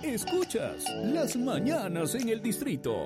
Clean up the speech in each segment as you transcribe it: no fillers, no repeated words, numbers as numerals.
Escuchas Las Mañanas en el Distrito.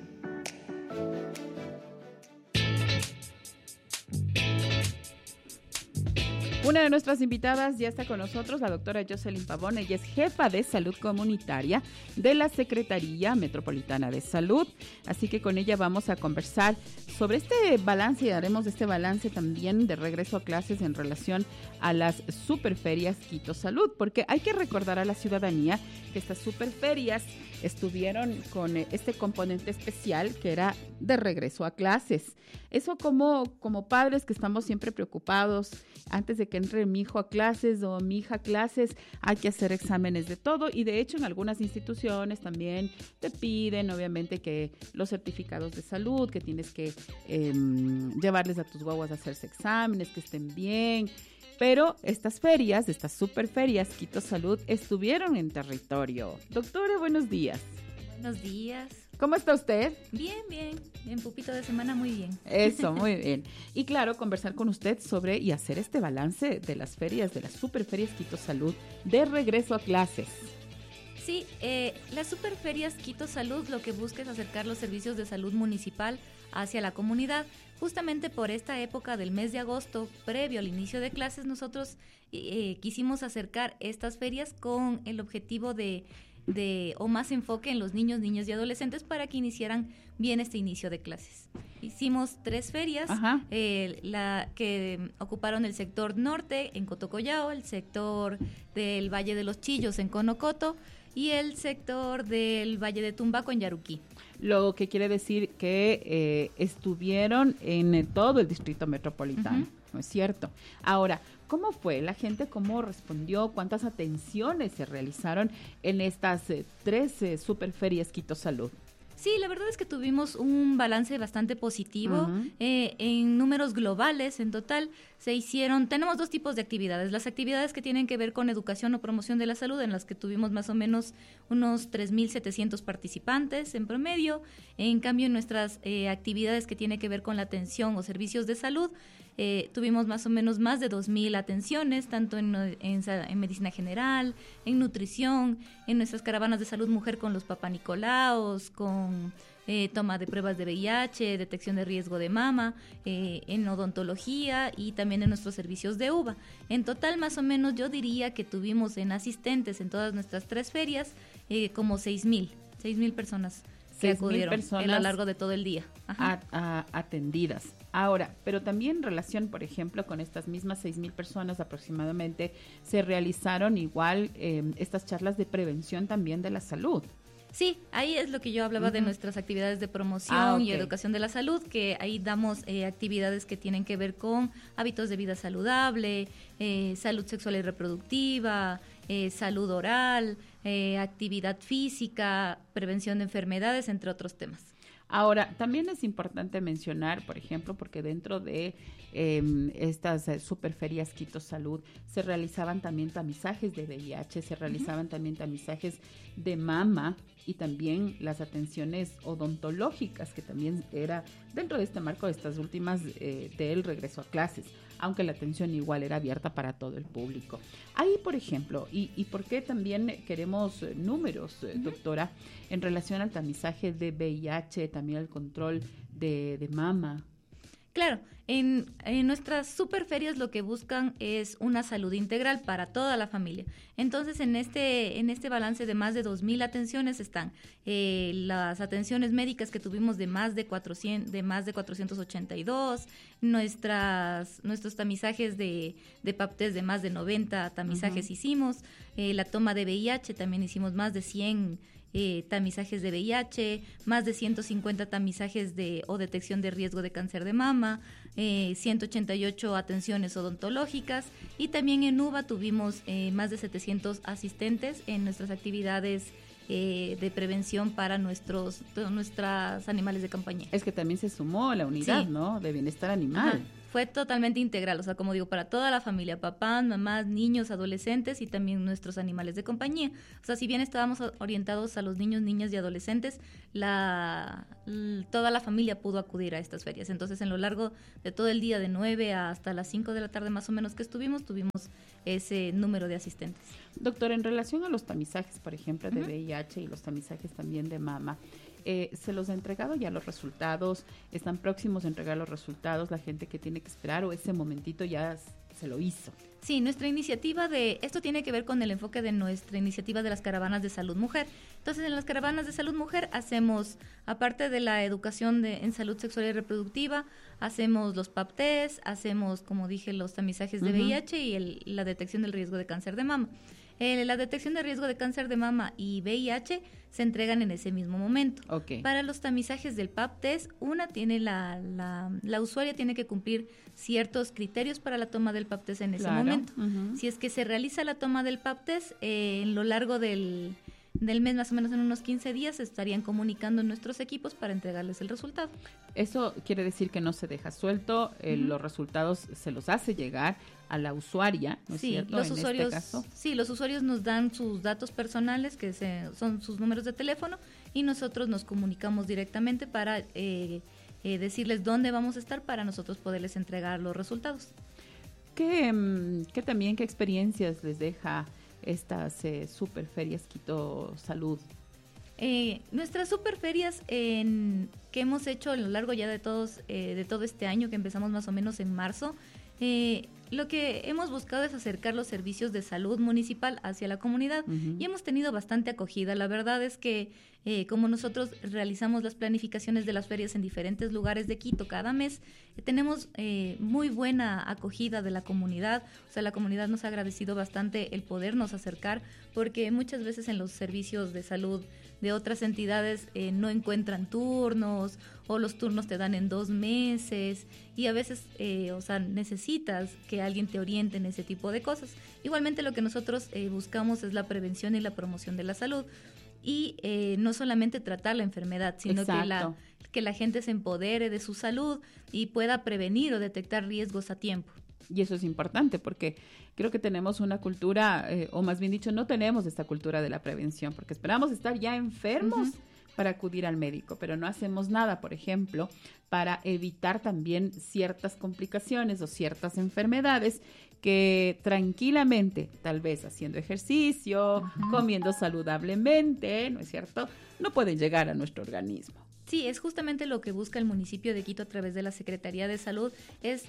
Una de nuestras invitadas ya está con nosotros, la doctora Jocelyn Pavón. Ella es jefa de salud comunitaria de la Secretaría Metropolitana de Salud. Así que con ella vamos a conversar sobre este balance y haremos este balance también de regreso a clases en relación a las superferias Quito Salud, porque hay que recordar a la ciudadanía que estas superferias estuvieron con este componente especial que era de regreso a clases. Eso como padres que estamos siempre preocupados antes de que entre mi hijo a clases o mi hija a clases, hay que hacer exámenes de todo y de hecho en algunas instituciones también te piden obviamente que los certificados de salud, que tienes que llevarles a tus guaguas a hacerse exámenes, que estén bien. Pero estas ferias, estas superferias Quito Salud, estuvieron en territorio. Doctora, buenos días. Buenos días. ¿Cómo está usted? Bien, bien. En pupito de semana, muy bien. Eso, muy bien. Y claro, conversar con usted sobre y hacer este balance de las ferias, de las superferias Quito Salud, de regreso a clases. Sí, las superferias Quito Salud lo que busca es acercar los servicios de salud municipal hacia la comunidad. Justamente por esta época del mes de agosto, previo al inicio de clases, nosotros quisimos acercar estas ferias con el objetivo de más enfoque en los niños, niñas y adolescentes para que iniciaran bien este inicio de clases. Hicimos 3 ferias, la que ocuparon el sector norte en Cotocollao, el sector del Valle de los Chillos en Conocoto y el sector del Valle de Tumbaco en Yaruquí. Lo que quiere decir que estuvieron en todo el distrito metropolitano, ¿no es cierto? Ahora, ¿cómo fue la gente? ¿Cómo respondió? ¿Cuántas atenciones se realizaron en estas 3 superferias Quito Salud? Sí, la verdad es que tuvimos un balance bastante positivo. En números globales, en total, tenemos 2 tipos de actividades. Las actividades que tienen que ver con educación o promoción de la salud, en las que tuvimos más o menos unos 3.700 participantes en promedio. En cambio, en nuestras actividades que tienen que ver con la atención o servicios de salud, tuvimos más o menos más de 2.000 atenciones, tanto en medicina general, en nutrición, en nuestras caravanas de salud mujer con los Papá Nicolaos, con toma de pruebas de VIH, detección de riesgo de mama, en odontología y también en nuestros servicios de UVA. En total, más o menos, yo diría que tuvimos en asistentes en todas nuestras 3 ferias como 6.000 personas que acudieron a lo largo de todo el día. Atendidas. Ahora, pero también en relación, por ejemplo, con estas mismas 6.000 personas aproximadamente, se realizaron igual estas charlas de prevención también de la salud. Sí, ahí es lo que yo hablaba de nuestras actividades de promoción y educación de la salud, que ahí damos actividades que tienen que ver con hábitos de vida saludable, salud sexual y reproductiva, salud oral, actividad física, prevención de enfermedades, entre otros temas. Ahora, también es importante mencionar, por ejemplo, porque dentro de estas superferias Quito Salud se realizaban también tamizajes de VIH, se realizaban también tamizajes de mama y también las atenciones odontológicas, que también era dentro de este marco de estas últimas del regreso a clases, aunque la atención igual era abierta para todo el público. Ahí, por ejemplo, y por qué también queremos números, doctora, en relación al tamizaje de VIH, también al control de mama. Claro, en nuestras superferias lo que buscan es una salud integral para toda la familia. Entonces, en este balance de más de 2.000 atenciones están las atenciones médicas que tuvimos de más de 482, nuestros tamizajes de PAP test de más de 90 tamizajes hicimos, la toma de VIH también hicimos más de 100 tamizajes de VIH, más de 150 tamizajes o detección de riesgo de cáncer de mama, 188 atenciones odontológicas y también en UVA tuvimos más de 700 asistentes en nuestras actividades de prevención para nuestros animales de compañía. Es que también se sumó a la unidad, sí, ¿no?, de bienestar animal. Ajá. Fue totalmente integral, o sea, como digo, para toda la familia, papás, mamás, niños, adolescentes y también nuestros animales de compañía. O sea, si bien estábamos orientados a los niños, niñas y adolescentes, toda la familia pudo acudir a estas ferias. Entonces, en lo largo de todo el día, de 9 hasta las 5 de la tarde más o menos que tuvimos ese número de asistentes. Doctor, en relación a los tamizajes, por ejemplo, de VIH y los tamizajes también de mama, ¿se los ha entregado ya los resultados? ¿Están próximos a entregar los resultados la gente que tiene que esperar o ese momentito ya se lo hizo? Sí, nuestra iniciativa esto tiene que ver con el enfoque de nuestra iniciativa de las caravanas de salud mujer. Entonces, en las caravanas de salud mujer hacemos, aparte de la educación en salud sexual y reproductiva, hacemos los pap test, hacemos, como dije, los tamizajes de VIH y la detección del riesgo de cáncer de mama. La detección de riesgo de cáncer de mama y VIH se entregan en ese mismo momento. Okay. Para los tamizajes del pap test, tiene la usuaria tiene que cumplir ciertos criterios para la toma del pap test en ese momento. Si es que se realiza la toma del pap test, en lo largo del mes, más o menos en unos 15 días, se estarían comunicando nuestros equipos para entregarles el resultado. Eso quiere decir que no se deja suelto, los resultados se los hace llegar a la usuaria, ¿no es cierto? Los usuarios, los usuarios nos dan sus datos personales, que son sus números de teléfono, y nosotros nos comunicamos directamente para decirles dónde vamos a estar para nosotros poderles entregar los resultados. ¿Qué experiencias les deja estas superferias Quito Salud? Nuestras superferias que hemos hecho a lo largo ya de todo este año, que empezamos más o menos en marzo, lo que hemos buscado es acercar los servicios de salud municipal hacia la comunidad y hemos tenido bastante acogida. La verdad es que como nosotros realizamos las planificaciones de las ferias en diferentes lugares de Quito cada mes, tenemos muy buena acogida de la comunidad. O sea, la comunidad nos ha agradecido bastante el podernos acercar, porque muchas veces en los servicios de salud de otras entidades no encuentran turnos, o los turnos te dan en 2 meses, y a veces necesitas que alguien te oriente en ese tipo de cosas. Igualmente, lo que nosotros buscamos es la prevención y la promoción de la salud, y no solamente tratar la enfermedad, sino que la gente se empodere de su salud y pueda prevenir o detectar riesgos a tiempo. Y eso es importante, porque creo que tenemos una cultura, o más bien dicho, no tenemos esta cultura de la prevención, porque esperamos estar ya enfermos para acudir al médico, pero no hacemos nada, por ejemplo, para evitar también ciertas complicaciones o ciertas enfermedades que tranquilamente, tal vez haciendo ejercicio, comiendo saludablemente, ¿no es cierto?, no pueden llegar a nuestro organismo. Sí, es justamente lo que busca el municipio de Quito a través de la Secretaría de Salud, es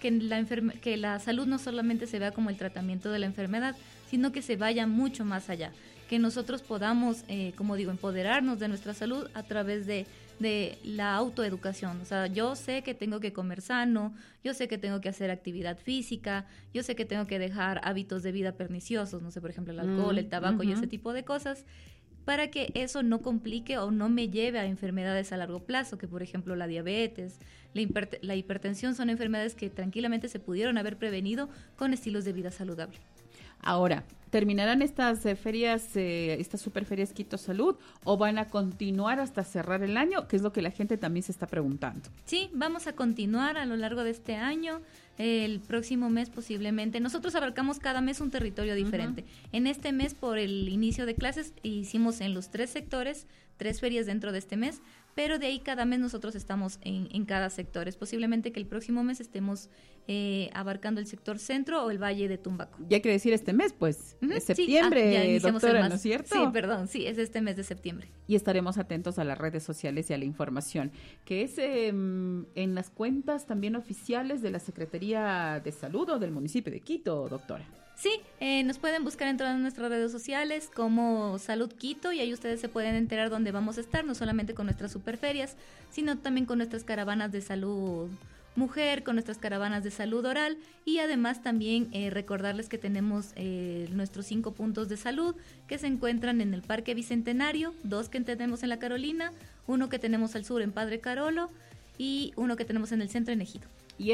que la salud no solamente se vea como el tratamiento de la enfermedad, sino que se vaya mucho más allá, que nosotros podamos, como digo, empoderarnos de nuestra salud a través de la autoeducación. O sea, yo sé que tengo que comer sano, yo sé que tengo que hacer actividad física, yo sé que tengo que dejar hábitos de vida perniciosos, no sé, por ejemplo, el alcohol, el tabaco y ese tipo de cosas, para que eso no complique o no me lleve a enfermedades a largo plazo, que por ejemplo la diabetes, la hipertensión son enfermedades que tranquilamente se pudieron haber prevenido con estilos de vida saludable. Ahora, ¿terminarán estas ferias, estas superferias Quito Salud, o van a continuar hasta cerrar el año? Que es lo que la gente también se está preguntando. Sí, vamos a continuar a lo largo de este año. El próximo mes posiblemente. Nosotros abarcamos cada mes un territorio diferente. En este mes, por el inicio de clases, hicimos en los 3 sectores, 3 ferias dentro de este mes, pero de ahí cada mes nosotros estamos en cada sector. Es posiblemente que el próximo mes estemos abarcando el sector centro o el Valle de Tumbaco. Ya quiere decir este mes, pues, es septiembre, doctora, ¿no es cierto? Sí, perdón, sí, es este mes de septiembre. Y estaremos atentos a las redes sociales y a la información, que es en las cuentas también oficiales de la Secretaría de Salud o del municipio de Quito, doctora. Sí, nos pueden buscar en todas nuestras redes sociales como Salud Quito, y ahí ustedes se pueden enterar dónde vamos a estar, no solamente con nuestras superferias, sino también con nuestras caravanas de salud mujer, con nuestras caravanas de salud oral, y además también recordarles que tenemos nuestros 5 puntos de salud que se encuentran en el Parque Bicentenario, 2 que tenemos en La Carolina, 1 que tenemos al sur en Padre Carolo y 1 que tenemos en el centro en Ejido. ¿Y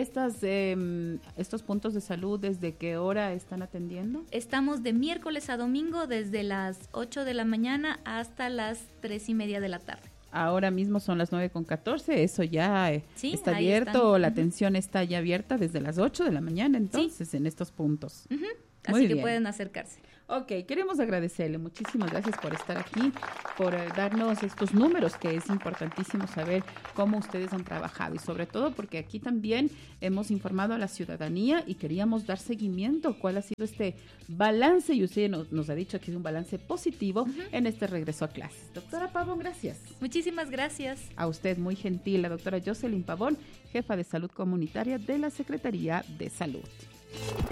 estos puntos de salud desde qué hora están atendiendo? Estamos de miércoles a domingo desde las 8 de la mañana hasta las 3:30 de la tarde. Ahora mismo son las 9:14, eso ya está abierto, están. La atención está ya abierta desde las 8 de la mañana, entonces, en estos puntos. Así que pueden acercarse. Ok, queremos agradecerle. Muchísimas gracias por estar aquí, por darnos estos números, que es importantísimo saber cómo ustedes han trabajado y sobre todo porque aquí también hemos informado a la ciudadanía y queríamos dar seguimiento cuál ha sido este balance y usted nos ha dicho que es un balance positivo en este regreso a clases. Doctora Pavón, gracias. Muchísimas gracias. A usted, muy gentil, la doctora Jocelyn Pavón, jefa de Salud Comunitaria de la Secretaría de Salud.